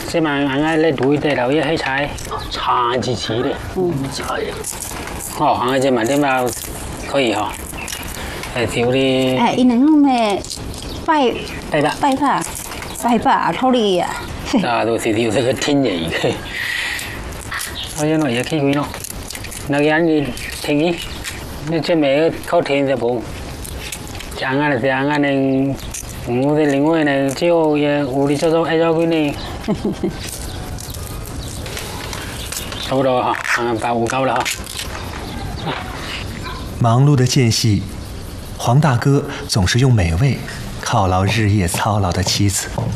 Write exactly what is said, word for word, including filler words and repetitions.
这嘛俺俺来读的了也黑柴，长几期的，嗯，柴，哦，俺这嘛这嘛可以哈，哎，thiếu đi， 哎，一能用咩拜拜吧， 拜吧，拜吧，偷哩呀， 啊，都是thiếu这个天爷的，我原来也可以喏，那个人你听伊，你这没靠天的不，讲俺是俺那。我的另外呢，只有也屋里做做爱做个呢，差不多哈，嗯，把五够了哈。 忙碌的间隙，黄大哥总是用美味犒劳日夜操劳的妻子。